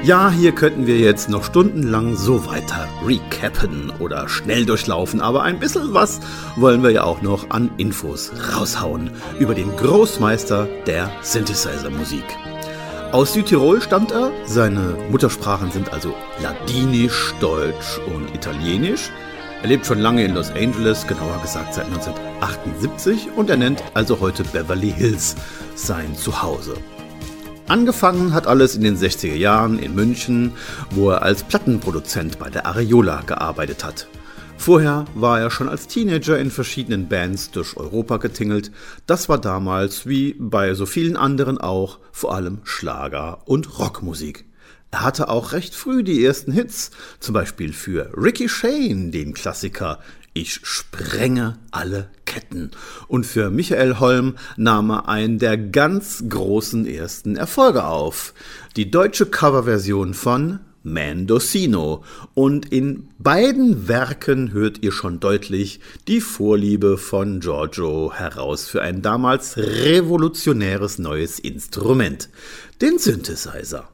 Ja, hier könnten wir jetzt noch stundenlang so weiter recappen oder schnell durchlaufen, aber ein bisschen was wollen wir ja auch noch an Infos raushauen über den Großmeister der Synthesizer-Musik. Aus Südtirol stammt er, seine Muttersprachen sind also Ladinisch, Deutsch und Italienisch. Er lebt schon lange in Los Angeles, genauer gesagt seit 1978, und er nennt also heute Beverly Hills sein Zuhause. Angefangen hat alles in den 60er Jahren in München, wo er als Plattenproduzent bei der Ariola gearbeitet hat. Vorher war er schon als Teenager in verschiedenen Bands durch Europa getingelt. Das war damals, wie bei so vielen anderen auch, vor allem Schlager- und Rockmusik. Er hatte auch recht früh die ersten Hits, zum Beispiel für Ricky Shane, den Klassiker Ich sprenge alle Ketten. Und für Michael Holm nahm er einen der ganz großen ersten Erfolge auf. Die deutsche Coverversion von Mendocino. Und in beiden Werken hört ihr schon deutlich die Vorliebe von Giorgio heraus für ein damals revolutionäres neues Instrument, den Synthesizer.